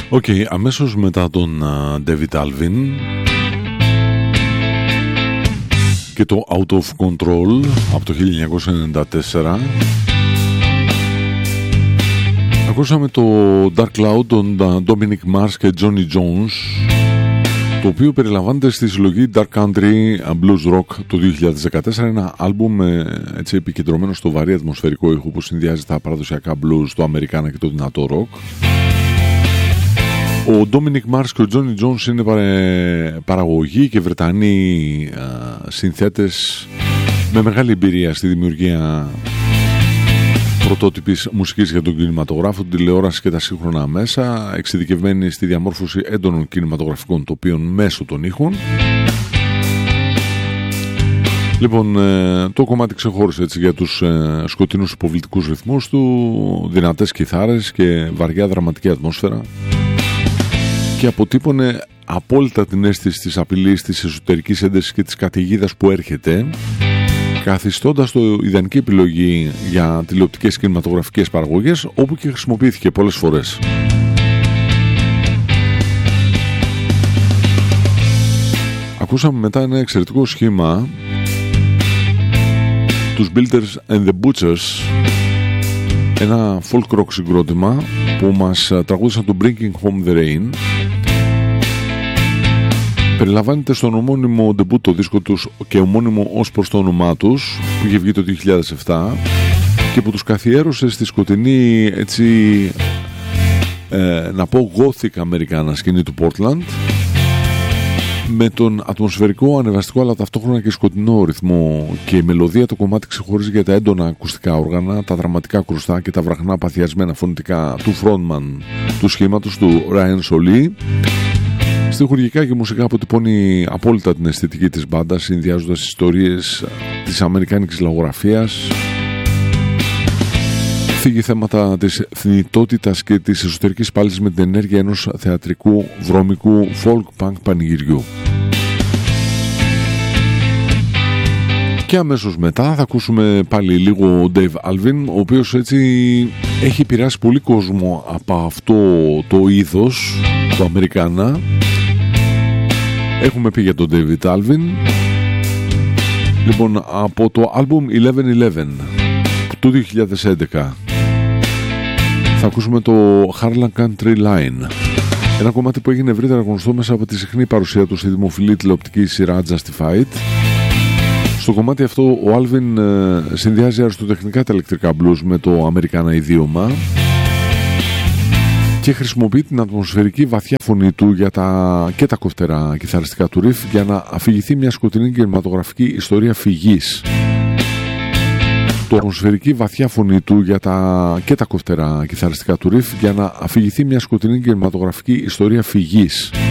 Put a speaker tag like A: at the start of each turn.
A: Αμέσως μετά τον David Alvin και το Out of Control από το 1994 ακούσαμε το Dark Cloud των Dominic Mars και Johnny Jones, το οποίο περιλαμβάνεται στη συλλογή Dark Country Blues Rock το 2014, ένα άλμπουμ έτσι επικεντρωμένο στο βαρύ ατμοσφαιρικό ήχο που συνδυάζει τα παραδοσιακά blues, το αμερικάνα και το δυνατό rock. Ο Dominic Mars και ο Johnny Jones είναι παραγωγοί και Βρετανοί συνθέτες με μεγάλη εμπειρία στη δημιουργία πρωτότυπης μουσικής για τον κινηματογράφο, την τηλεόραση και τα σύγχρονα μέσα, εξειδικευμένοι στη διαμόρφωση έντονων κινηματογραφικών τοπίων μέσω των ήχων. Λοιπόν, το κομμάτι ξεχώρισε έτσι για τους σκοτεινούς υποβλητικούς ρυθμούς του, δυνατές κιθάρες και βαριά δραματική ατμόσφαιρα, και αποτύπωνε απόλυτα την αίσθηση της απειλής, της εσωτερικής έντασης και της καταιγίδας που έρχεται, καθιστώντας το ιδανική επιλογή για τηλεοπτικές και κινηματογραφικές παραγωγές, όπου και χρησιμοποιήθηκε πολλές φορές. Ακούσαμε μετά ένα εξαιρετικό σχήμα, τους Builders and the Butchers, ένα folk rock συγκρότημα που μας τραγούδισαν το Bringing Home the Rain. Περιλαμβάνεται στον ομώνυμο debut το δίσκο τους και ομώνυμο ως προς το όνομά τους, που είχε βγει το 2007 και που τους καθιέρωσε στη σκοτεινή, έτσι να πω gothic αμερικάνα σκηνή του Portland, με τον ατμοσφαιρικό, ανεβαστικό αλλά ταυτόχρονα και σκοτεινό ρυθμό και η μελωδία. Το κομμάτι ξεχωρίζει για τα έντονα ακουστικά όργανα, τα δραματικά κρουστά και τα βραχνά παθιασμένα φωνητικά του frontman του σχήματος, του Ryan Solé. Στιχουργικά και μουσικά αποτυπώνει απόλυτα την αισθητική της μπάντας, συνδυάζοντας ιστορίες της αμερικάνικης λαογραφίας, θίγει θέματα της θνητότητας και της εσωτερικής πάλης με την ενέργεια ενός θεατρικού, βρώμικου, folk-punk πανηγυριού. Και αμέσως μετά θα ακούσουμε πάλι λίγο Dave Alvin, ο οποίος έτσι έχει επηρεάσει πολύ κόσμο από αυτό το είδος, το αμερικάνα. Έχουμε πει για τον David Alvin. Λοιπόν, από το album 1111 του 2011 θα ακούσουμε το Harlan Country Line, ένα κομμάτι που έγινε ευρύτερα γνωστό μέσα από τη συχνή παρουσία του στη δημοφιλή τηλεοπτική σειρά Justified. Στο κομμάτι αυτό ο Alvin συνδυάζει αριστοτεχνικά τα ηλεκτρικά blues με το αμερικάνα ιδίωμα και χρησιμοποιεί την ατμοσφαιρική βαθιά φωνή του και τα κοφτερά κιθαριστικά του ριφ για να αφηγηθεί μια σκοτεινή κινηματογραφική ιστορία φυγής. Το ατμοσφαιρική βαθιά φωνή του και τα κοφτερά κιθαριστικά του ριφ για να αφηγηθεί μια σκοτεινή κινηματογραφική ιστορία φυγής.